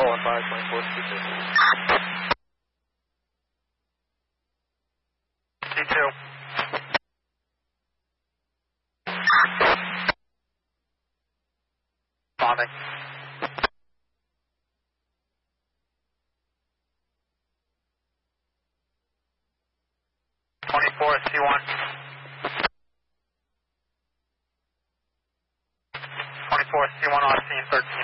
415, 24, C2. Bombing. 24, C1. 24, C1 on scene 13.